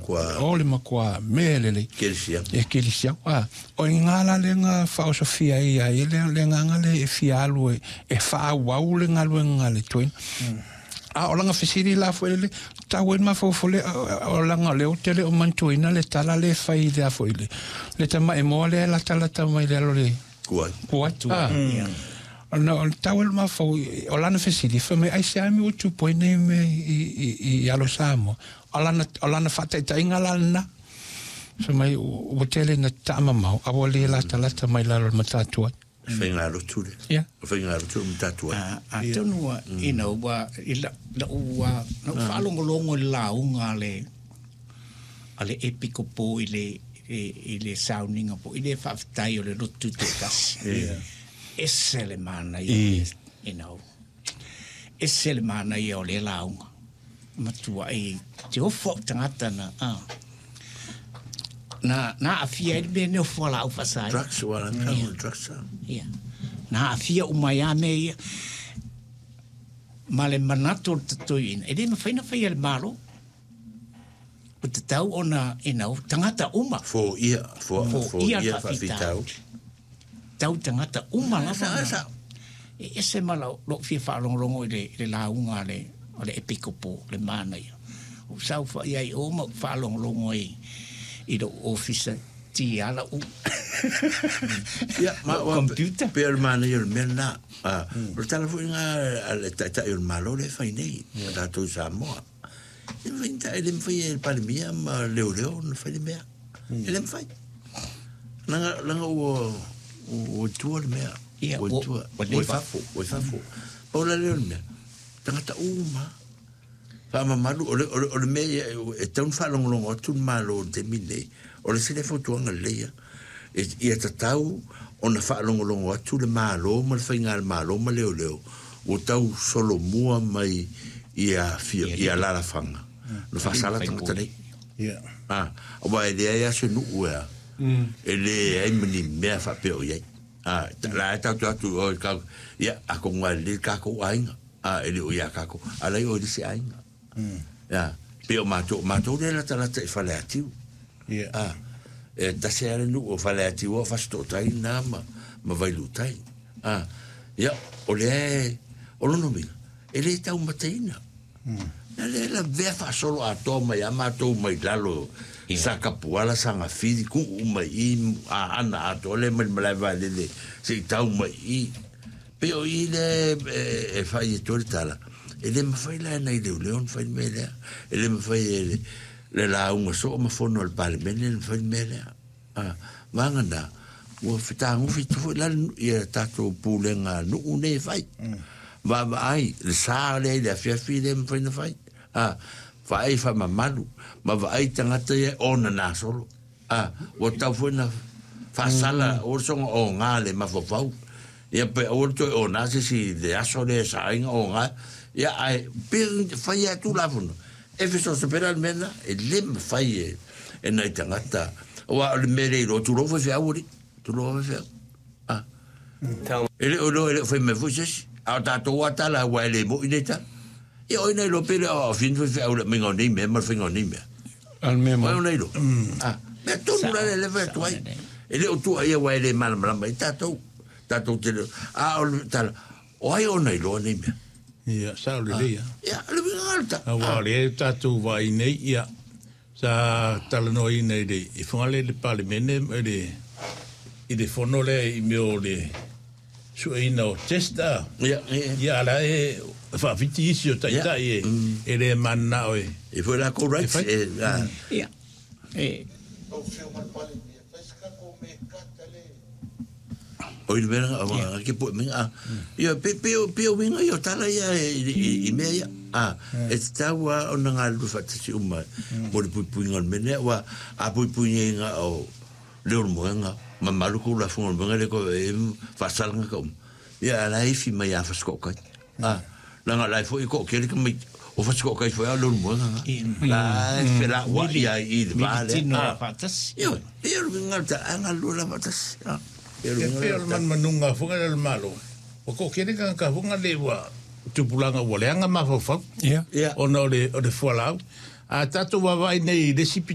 makua. O le makua melele. Kelisia. E kelisia. O ngala le nga filosofia ia le nga le fialu e fa wau le ngalu ngale twin. O langa fisiri la foile tawen ma fofole o langa le tele o mantuina le tala le fai le foile. Le tama e mo le la tala tama le lo le. Kuai. No, tawel ma fo o lana fesidi fa me ai sa mi o tu poine me I alo samo. O lana fata ta ingalana. So mai o tele na tama mau a wole la tala mai la lo matatua. Fenga lo tule. Yeah. Fenga lo tule matatua. A tonu ina wa ila wa no falongolongo la unga le ale epico po ile sounding po ile faftai o le lotu te kas. Esse le mana I esse le mana I o le launga matua I te ofo tangata na afia I me ne ofo la ufasai drugs wala drugs na afia umaya me male manato tatoin e le mafina fai le malo o te tau ona tangata uma for ia fafitau tau tangata uma la sa ese mala lo fia fa longo le launga le epicopo le mana ia o sau fa ia o ma fa longo I do office ti ala u ya ma computer per mana ia mena o telefone ale tata il malo le fa nei da tu sa mo inventa ele foi el palmia ma leo no fa le mea ele fai langa o tua le mea o tua o fafo o la le mea tangata uma fa mamalu o le mea e tau fa longo tu malo de mine o le sele foto nga leia e tatau ona fa longo tu le malo ma le fainga malo ma leo o tau solo mua mai ia la fanga no fa sala tangata nei o ba idea se nu ua ele ai meni mea fa pe o ye la ta tu o ka ya a ko ngali ka ko ainga ele o ya ka ko ala yo disi ainga ya pe o mato de la tala te fa le atiu da se ale nu o fa le atiu o fa sto tai na ma vai lutai ya o le o no mi ele ta un mateina ele la ve fa solo a toma ya mato mai lalo saka puala sanga fidi ku mai ana atole me la vale se tau mai pe o ile e fai tortala ele me fai la nei de leon fai mele ele me fai le la un so me fono al parlamento le fai mele mangana o fita un fito la ia tato pulenga no une fai va ai le sale le fiafi le me fai fai fa mamalu ma vai tangata e ona na solo o tau funa fa sala o son o ngale ma fo fau ia pe o to o na si de aso de sain o nga ia ai per fai tu la funa e fiso supera almena e lem fai e na tangata o le mere lo tu lo fa auri tu lo fa ele o lo foi me fuses a tato wata la wa le mo ineta e oi nei lo pere o fin fe au me ngoni me ma fingo ni me al me ma nei lo me tu la le ve tu ai e le o tu ai wa le mal mal mai tato te o tal o ai o nei lo ni me ia sa le ia ia le alta wa le tato vai nei ia sa tal no i nei de e fongale le parlamento e de fono le i me o le su e no testa ia la e fa vitisio tai e le manna e foi la correct ia oi vera que po minga ia pe minga io tala ia i meia e tawa ona ngalu fatsi uma mo le puinga mene wa a puinga o le moenga ma maluku la fun benga le ko fa salanga ko ia la ifi mai a fasko ka langa la fo ko ke le mai o fasko ka fo lo moenga la espera wa ia i vale patas io ngalta angalu la patas e feo man manunga funga le malo o ko kene ka funga le wa tupulanga wole anga ma fa ia o no le fola a tatu wa vai nei le